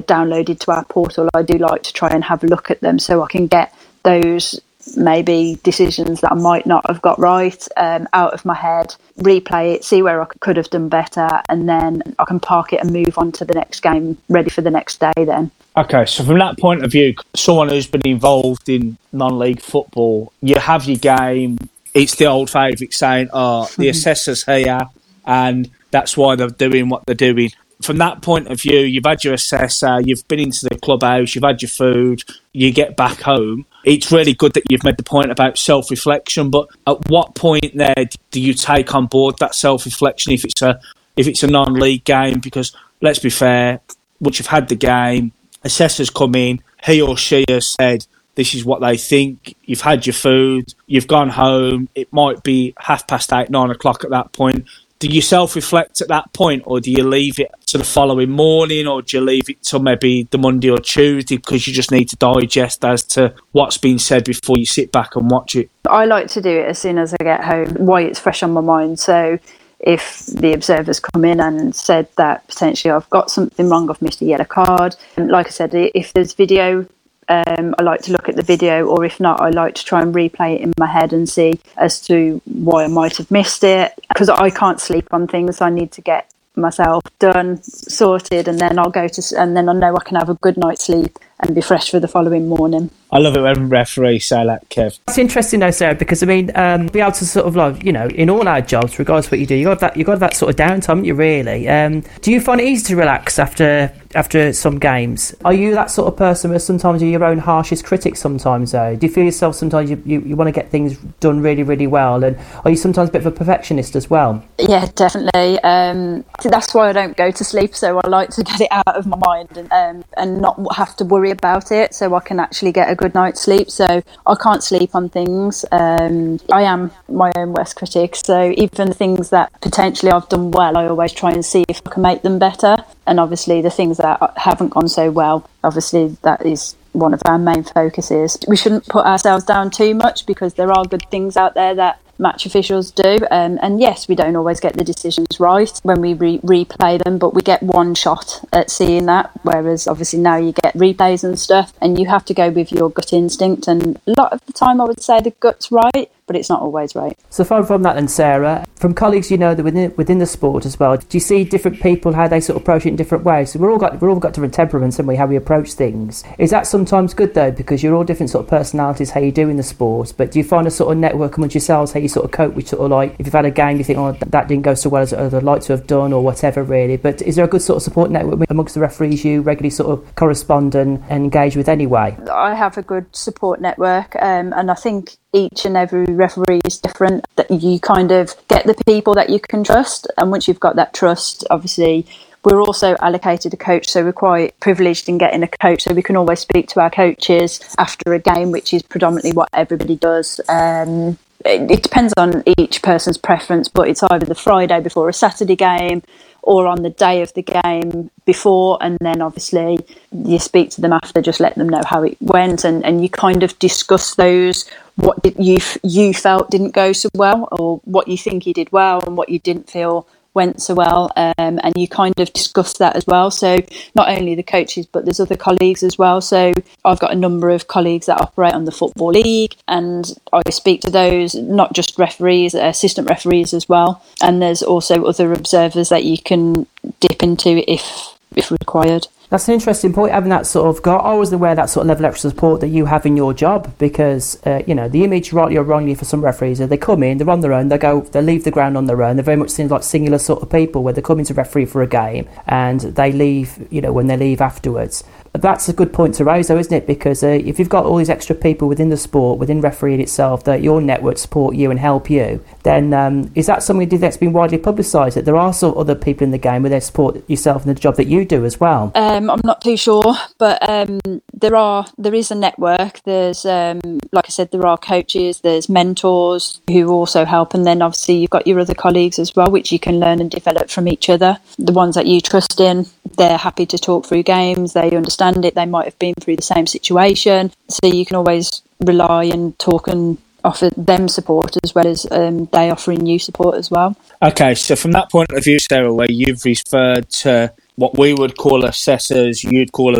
downloaded to our portal, I do like to try and have a look at them so I can get those maybe decisions that I might not have got right out of my head, replay it, see where I could have done better, and then I can park it and move on to the next game, ready for the next day then. Okay, so from that point of view, someone who's been involved in non-league football, you have your game, it's the old favourite saying, the assessor's here, and that's why they're doing what they're doing. From that point of view, you've had your assessor, you've been into the clubhouse, you've had your food, you get back home. It's really good that you've made the point about self-reflection, but at what point there do you take on board that self-reflection if it's a non-league game? Because let's be fair, once you've had the game, assessors come in, he or she has said this is what they think, you've had your food, you've gone home, it might be 8:30, 9 o'clock at that point. Do you self-reflect at that point, or do you leave it to the following morning, or do you leave it till maybe the Monday or Tuesday because you just need to digest as to what's been said before you sit back and watch it? I like to do it as soon as I get home, while it's fresh on my mind. So if the observers come in and said that potentially I've got something wrong, I've missed a yellow card, and like I said, if there's video, I like to look at the video, or if not, I like to try and replay it in my head and see as to why I might have missed it, because I can't sleep on things. I need to get myself done, sorted, and then and then I know I can have a good night's sleep and be fresh for the following morning. I love it when referees say that, Kev. It's interesting though, Sarah, because I mean, be able to sort of like, you know, in all our jobs, regardless of what you do, you got that sort of downtime, haven't you, really? Do you find it easy to relax after some games? Are you that sort of person where sometimes you're your own harshest critic sometimes though? Do you feel yourself sometimes you want to get things done really, really well? And are you sometimes a bit of a perfectionist as well? Yeah, definitely. That's why I don't go to sleep, so I like to get it out of my mind and not have to worry about it, so I can actually get a good night's sleep. So I can't sleep on things. I am my own worst critic, so even the things that potentially I've done well, I always try and see if I can make them better. And obviously the things that haven't gone so well, obviously that is one of our main focuses. We shouldn't put ourselves down too much, because there are good things out there that match officials do, and yes, we don't always get the decisions right when we replay them, but we get one shot at seeing that, whereas obviously now you get replays and stuff and you have to go with your gut instinct, and a lot of the time I would say the gut's right, but it's not always right. So from that then, Sarah, from colleagues you know that within the sport as well, do you see different people, how they sort of approach it in different ways? So we've all got different temperaments, haven't we, how we approach things. Is that sometimes good though, because you're all different sort of personalities, how you do in the sport, but do you find a sort of network amongst yourselves, how you sort of cope with sort of like, if you've had a game you think, oh, that didn't go so well as I'd like to have done, or whatever really, but is there a good sort of support network amongst the referees you regularly sort of correspond and engage with anyway? I have a good support network, and I think each and every referee is different, that you kind of get the people that you can trust, and once you've got that trust, obviously we're also allocated a coach, so we're quite privileged in getting a coach, so we can always speak to our coaches after a game, which is predominantly what everybody does. It depends on each person's preference, but it's either the Friday before a Saturday game or on the day of the game before, and then obviously you speak to them after, just let them know how it went, and you kind of discuss those, what did you felt didn't go so well, or what you think you did well and what you didn't feel went so well, and you kind of discuss that as well. So not only the coaches, but there's other colleagues as well. So I've got a number of colleagues that operate on the Football League, and I speak to those, not just referees, assistant referees as well. And there's also other observers that you can dip into if required. That's an interesting point, having that sort of, I wasn't aware of that sort of level of extra support that you have in your job, because, the image, rightly or wrongly, for some referees, they come in, they're on their own, they leave the ground on their own, they're very much seen like singular sort of people, where they come in to referee for a game, and they leave, when they leave afterwards. That's a good point to raise though, isn't it? Because if you've got all these extra people within the sport, within refereeing itself, that your network support you and help you, then is that something that's been widely publicised, that there are sort of other people in the game where they support yourself in the job that you do as well? I'm not too sure, but there is a network. There's like I said, there are coaches, there's mentors who also help, and then obviously you've got your other colleagues as well, which you can learn and develop from each other. The ones that you trust in, they're happy to talk through games, they understand it, they might have been through the same situation, so you can always rely and talk and offer them support, as well as they offering you support as well. Okay, so from that point of view, Sarah, where you've referred to what we would call assessors, you'd call